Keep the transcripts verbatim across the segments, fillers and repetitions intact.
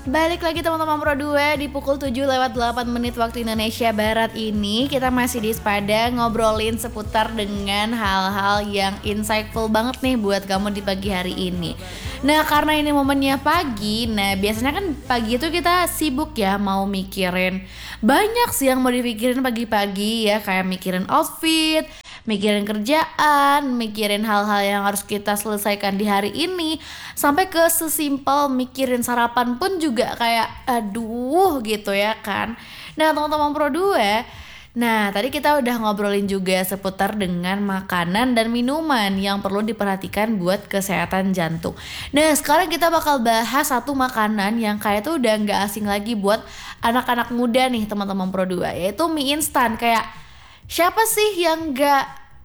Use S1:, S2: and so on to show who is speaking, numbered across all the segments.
S1: Balik lagi teman-teman Pro dua di pukul tujuh lewat delapan menit waktu Indonesia Barat ini. Kita masih di Sepada ngobrolin seputar dengan hal-hal yang insightful banget nih buat kamu di pagi hari ini. Nah, karena ini momennya pagi, nah biasanya kan pagi itu kita sibuk ya, mau mikirin banyak sih yang mau dipikirin pagi-pagi ya, kayak mikirin outfit, mikirin kerjaan, mikirin hal-hal yang harus kita selesaikan di hari ini, sampai ke sesimpel mikirin sarapan pun juga kayak aduh gitu ya kan. Nah teman-teman Pro dua, nah tadi kita udah ngobrolin juga seputar dengan makanan dan minuman yang perlu diperhatikan buat kesehatan jantung. Nah sekarang kita bakal bahas satu makanan yang kayak tuh udah gak asing lagi buat anak-anak muda nih teman-teman Pro dua, yaitu mie instan. Kayak siapa sih yang gak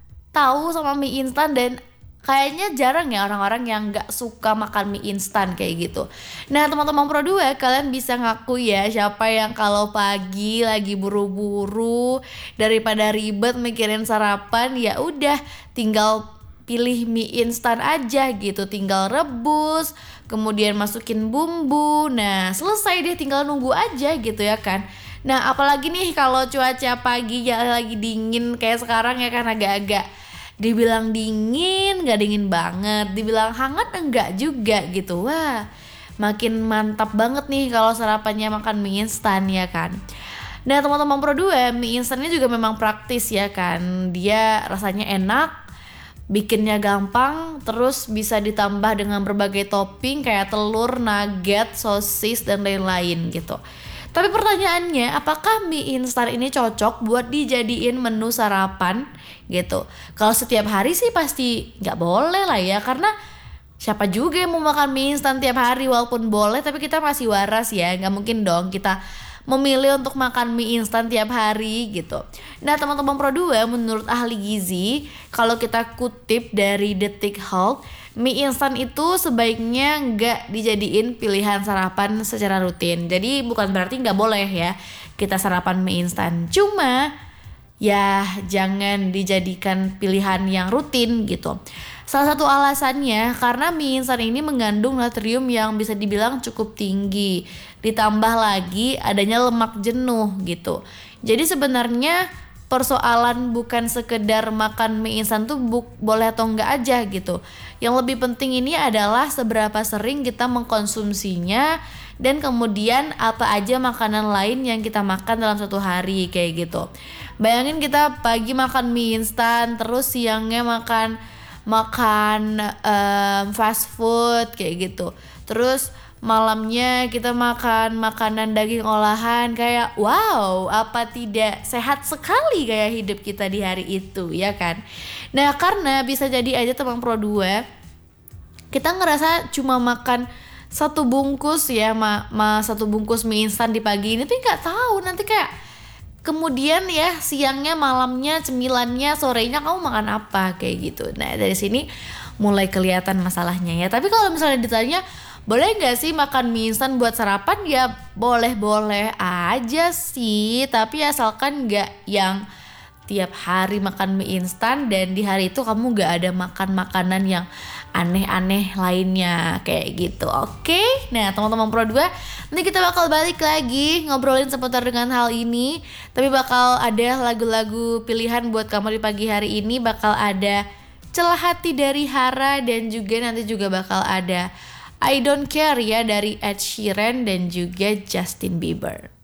S1: tahu sama mie instan, dan kayaknya jarang ya orang-orang yang gak suka makan mie instan kayak gitu. Nah teman-teman Pro dua, kalian bisa ngaku ya siapa yang kalau pagi lagi buru-buru, daripada ribet mikirin sarapan, ya udah tinggal pilih mie instan aja gitu. Tinggal rebus, kemudian masukin bumbu, nah selesai deh, tinggal nunggu aja gitu ya kan. Nah apalagi nih kalau cuaca pagi ya lagi dingin kayak sekarang ya kan, agak-agak dibilang dingin gak dingin banget, dibilang hangat enggak juga gitu. Wah makin mantap banget nih kalau sarapannya makan mie instan ya kan. Nah teman-teman Pro dua, mie instannya juga memang praktis ya kan. Dia rasanya enak, bikinnya gampang, terus bisa ditambah dengan berbagai topping kayak telur, nugget, sosis, dan lain-lain gitu. Tapi pertanyaannya, apakah mie instan ini cocok buat dijadiin menu sarapan gitu? Kalau setiap hari sih pasti gak boleh lah ya, karena siapa juga yang mau makan mie instan tiap hari. Walaupun boleh, tapi kita masih waras ya, gak mungkin dong kita memilih untuk makan mie instan tiap hari gitu. Nah teman-teman Pro dua, menurut ahli gizi, kalau kita kutip dari Detik Health, mie instan itu sebaiknya nggak dijadiin pilihan sarapan secara rutin. Jadi bukan berarti nggak boleh ya kita sarapan mie instan, cuma ya jangan dijadikan pilihan yang rutin gitu. Salah satu alasannya karena mie instan ini mengandung natrium yang bisa dibilang cukup tinggi, ditambah lagi adanya lemak jenuh gitu. Jadi sebenarnya persoalan bukan sekedar makan mie instan tuh bu- boleh atau enggak aja gitu. Yang lebih penting ini adalah seberapa sering kita mengkonsumsinya, dan kemudian apa aja makanan lain yang kita makan dalam satu hari kayak gitu. Bayangin kita pagi makan mie instan, terus siangnya makan makan um, fast food kayak gitu, terus malamnya kita makan makanan daging olahan, kayak wow, apa tidak sehat sekali kayak hidup kita di hari itu ya kan. Nah karena bisa jadi aja teman Pro dua, kita ngerasa cuma makan satu bungkus ya ma, ma satu bungkus mie instan di pagi ini tuh nggak tahu nanti kayak kemudian ya siangnya, malamnya, cemilannya, sorenya kamu makan apa kayak gitu. Nah dari sini mulai kelihatan masalahnya ya. Tapi kalau misalnya ditanya boleh gak sih makan mie instan buat sarapan, ya boleh-boleh aja sih, tapi asalkan gak yang tiap hari makan mie instan dan di hari itu kamu gak ada makan makanan yang aneh-aneh lainnya kayak gitu. Oke, nah teman-teman Pro dua, nanti kita bakal balik lagi ngobrolin seputar dengan hal ini. Tapi bakal ada lagu-lagu pilihan buat kamu di pagi hari ini. Bakal ada Celah Hati dari Hara, dan juga nanti juga bakal ada I Don't Care ya dari Ed Sheeran dan juga Justin Bieber.